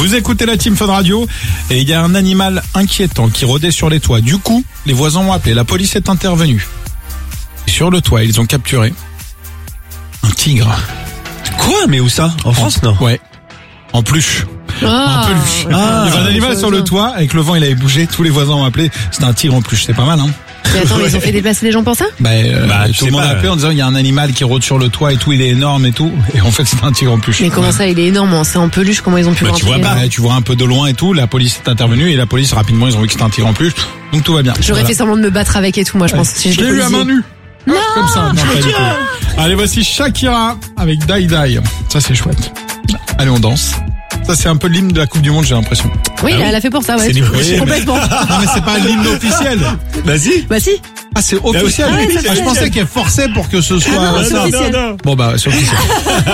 Vous écoutez la Team Fun Radio et il y a un animal inquiétant qui rôdait sur les toits. Du coup, les voisins ont appelé. La police est intervenue. Sur le toit, ils ont capturé un tigre. Quoi? Mais où ça? En France, non? Ouais. En peluche. Ah, En peluche. ouais. Il y avait un animal sur le toit. Avec le vent, il avait bougé. Tous les voisins ont appelé. C'était un tigre en peluche. C'est pas mal, hein? Mais attends, mais ils ont fait déplacer les gens pour ça? Tout je le monde sais a pas. appelé en disant il y a un animal qui rôde sur le toit et tout, il est énorme et tout. Et en fait, c'est un tigre en peluche. Mais comment ça, il est énorme, hein, c'est en peluche, comment ils ont pu Bah, rentrer? tu vois pas. Ouais, tu vois un peu de loin et tout. La police est intervenue et la police rapidement ils ont vu que c'était un tigre en peluche. Donc tout va bien. J'aurais Voilà. fait semblant de me battre avec et tout, moi, je pense. Si Je l'ai j'étais eu à main policier. nue. Non, Comme ça. Non, pas du tout. Allez, voici Shakira avec Die Die. Ça, c'est chouette. Allez, on danse. Ça, c'est un peu l'hymne de la Coupe du Monde, j'ai l'impression. Oui, Ah oui. elle a fait pour ça, ouais. C'est l'hymne officiel. Complètement. Non, mais c'est pas l'hymne officiel. Vas-y. Bah si. Ah, c'est officiel. Ah ouais, c'est Je officiel. pensais qu'elle forçait pour que ce soit non, c'est ça. officiel. non. Bon, bah, c'est officiel.